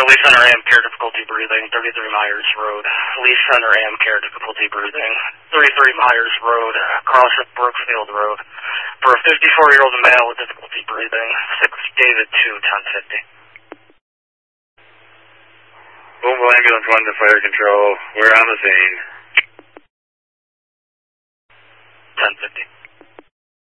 Lee Center AM care difficulty breathing, 33 Myers Road. Lee Center AM care difficulty breathing, 33 Myers Road, across at Brookfield Road. For a 54-year-old male with difficulty breathing, 6 David 2, 1050. Mobile ambulance 1 to fire control. We're on the scene. 1050.